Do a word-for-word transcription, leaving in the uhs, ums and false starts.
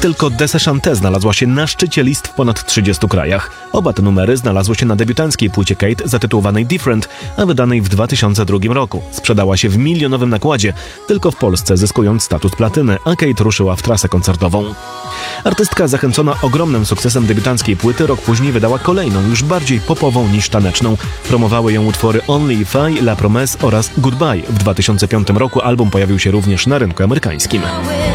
Tylko Desechante znalazła się na szczycie list w ponad trzydziestu krajach. Oba te numery znalazły się na debiutanckiej płycie Kate zatytułowanej Different, a wydanej w dwa tysiące drugim roku. Sprzedała się w milionowym nakładzie, tylko w Polsce zyskując status platyny, a Kate ruszyła w trasę koncertową. Artystka zachęcona ogromnym sukcesem debiutanckiej płyty rok później wydała kolejną, już bardziej popową niż taneczną. Promowały ją utwory Only Faille, La Promesse oraz Goodbye. W dwa tysiące piątym roku album pojawił się również na rynku amerykańskim.